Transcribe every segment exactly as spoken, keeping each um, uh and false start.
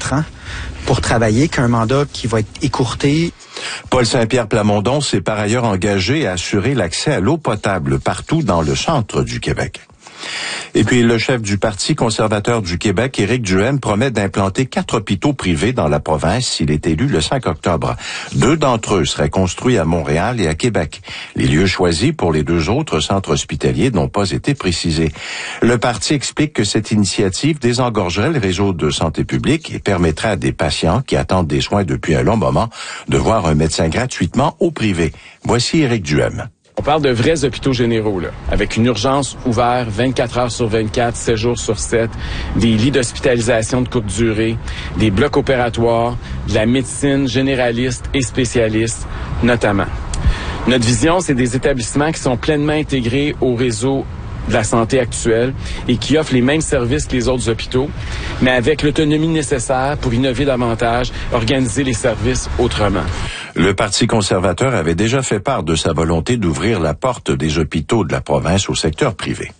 quatre ans pour travailler qu'un mandat qui va être écourté. Paul Saint-Pierre Plamondon s'est par ailleurs engagé à assurer l'accès à l'eau potable partout dans le centre du Québec. Et puis, le chef du Parti conservateur du Québec, Éric Duhaime, promet d'implanter quatre hôpitaux privés dans la province s'il est élu le cinq octobre. Deux d'entre eux seraient construits à Montréal et à Québec. Les lieux choisis pour les deux autres centres hospitaliers n'ont pas été précisés. Le parti explique que cette initiative désengorgerait le réseau de santé publique et permettrait à des patients qui attendent des soins depuis un long moment de voir un médecin gratuitement au privé. Voici Éric Duhaime. On parle de vrais hôpitaux généraux, là, avec une urgence ouverte vingt-quatre heures sur vingt-quatre, sept jours sur sept, des lits d'hospitalisation de courte durée, des blocs opératoires, de la médecine généraliste et spécialiste, notamment. Notre vision, c'est des établissements qui sont pleinement intégrés au réseau de la santé actuelle et qui offrent les mêmes services que les autres hôpitaux, mais avec l'autonomie nécessaire pour innover davantage, organiser les services autrement. Le Parti conservateur avait déjà fait part de sa volonté d'ouvrir la porte des hôpitaux de la province au secteur privé.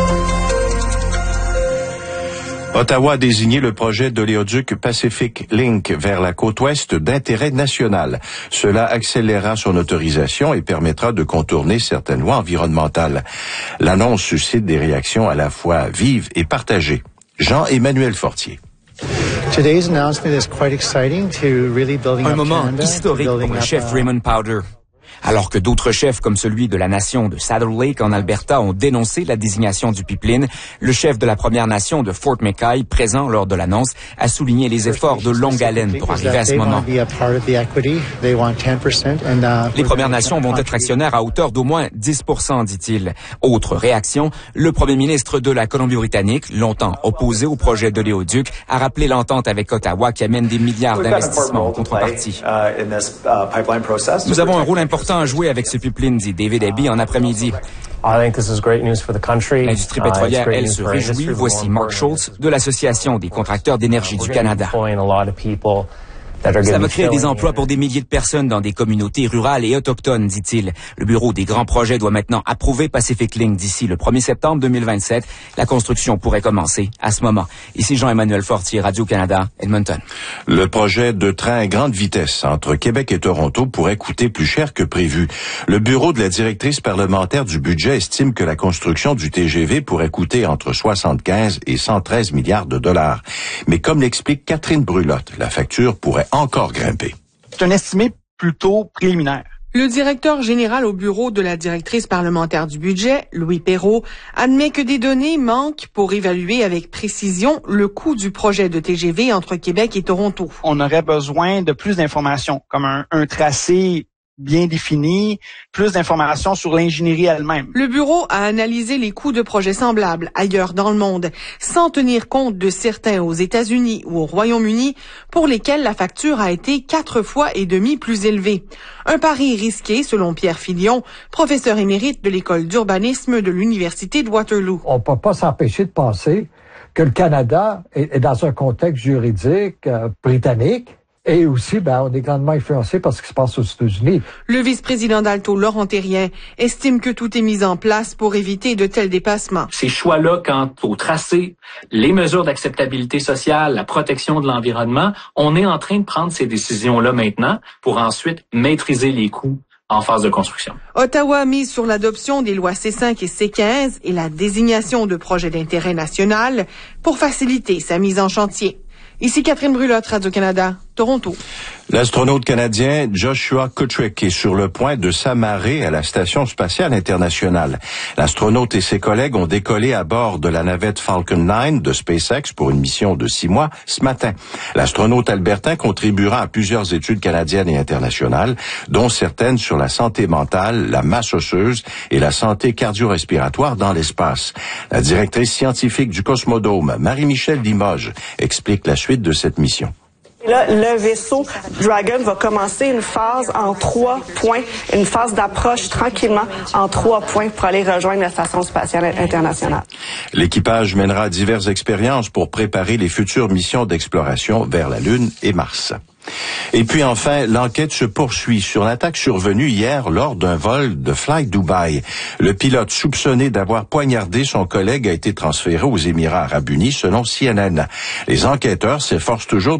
Ottawa a désigné le projet d'oléoduc Pacific Link vers la côte ouest d'intérêt national. Cela accélérera son autorisation et permettra de contourner certaines lois environnementales. L'annonce suscite des réactions à la fois vives et partagées. Jean-Emmanuel Fortier. Un moment historique pour le chef Raymond Powder. Alors que d'autres chefs comme celui de la nation de Saddle Lake en Alberta ont dénoncé la désignation du pipeline, le chef de la Première Nation de Fort McKay, présent lors de l'annonce, a souligné les efforts de longue haleine pour arriver à ce moment. Les Premières Nations vont être actionnaires à hauteur d'au moins dix pour cent, dit-il. Autre réaction, le premier ministre de la Colombie-Britannique, longtemps opposé au projet d'oléoduc, a rappelé l'entente avec Ottawa qui amène des milliards d'investissements en contrepartie. Nous avons un rôle important à jouer avec ce pipeline, dit David Eby en après-midi. L'industrie pétrolière, elle, se réjouit. Voici Mark Schultz de l'Association des contracteurs d'énergie du Canada. Ça va créer des emplois pour des milliers de personnes dans des communautés rurales et autochtones, dit-il. Le bureau des grands projets doit maintenant approuver Pacific Link d'ici le premier septembre deux mille vingt-sept. La construction pourrait commencer à ce moment. Ici Jean-Emmanuel Fortier, Radio-Canada, Edmonton. Le projet de train à grande vitesse entre Québec et Toronto pourrait coûter plus cher que prévu. Le bureau de la directrice parlementaire du budget estime que la construction du T G V pourrait coûter entre soixante-quinze et cent treize milliards de dollars. Mais comme l'explique Catherine Brulotte, la facture pourrait encore grimper. C'est un estimé plutôt préliminaire. Le directeur général au bureau de la directrice parlementaire du budget, Louis Perrault, admet que des données manquent pour évaluer avec précision le coût du projet de T G V entre Québec et Toronto. On aurait besoin de plus d'informations, comme un, un tracé bien défini, plus d'informations sur l'ingénierie elle-même. Le bureau a analysé les coûts de projets semblables ailleurs dans le monde, sans tenir compte de certains aux États-Unis ou au Royaume-Uni, pour lesquels la facture a été quatre fois et demi plus élevée. Un pari risqué, selon Pierre Filion, professeur émérite de l'école d'urbanisme de l'Université de Waterloo. On ne peut pas s'empêcher de penser que le Canada est, est dans un contexte juridique euh, britannique. Et aussi, ben, on est grandement influencé par ce qui se passe aux États-Unis. Le vice-président d'Alto, Laurent Thérien, estime que tout est mis en place pour éviter de tels dépassements. Ces choix-là quant au tracé, les mesures d'acceptabilité sociale, la protection de l'environnement, on est en train de prendre ces décisions-là maintenant pour ensuite maîtriser les coûts en phase de construction. Ottawa mise sur l'adoption des lois C cinq et C quinze et la désignation de projets d'intérêt national pour faciliter sa mise en chantier. Ici Catherine Brulotte, Radio-Canada, Toronto. L'astronaute canadien Joshua Kutrick est sur le point de s'amarrer à la Station spatiale internationale. L'astronaute et ses collègues ont décollé à bord de la navette Falcon neuf de SpaceX pour une mission de six mois ce matin. L'astronaute albertain contribuera à plusieurs études canadiennes et internationales, dont certaines sur la santé mentale, la masse osseuse et la santé cardio-respiratoire dans l'espace. La directrice scientifique du Cosmodome, Marie-Michelle Limoges, explique la suite de cette mission. Là, le vaisseau Dragon va commencer une phase en trois points, une phase d'approche tranquillement en trois points pour aller rejoindre la Station spatiale internationale. L'équipage mènera diverses expériences pour préparer les futures missions d'exploration vers la Lune et Mars. Et puis enfin, l'enquête se poursuit sur l'attaque survenue hier lors d'un vol de Fly Dubai. Le pilote soupçonné d'avoir poignardé son collègue a été transféré aux Émirats arabes unis selon C N N. Les enquêteurs s'efforcent toujours